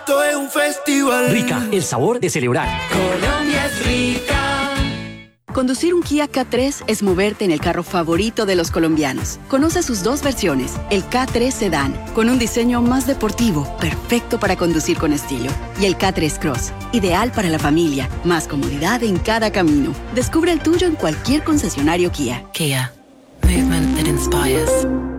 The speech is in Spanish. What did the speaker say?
esto es un festival. Rica, el sabor de celebrar. Colombia es rica. Conducir un Kia K3 es moverte en el carro favorito de los colombianos. Conoce sus dos versiones, el K3 Sedan, con un diseño más deportivo, perfecto para conducir con estilo, y el K3 Cross, ideal para la familia, más comodidad en cada camino. Descubre el tuyo en cualquier concesionario Kia. Kia, movement that inspires.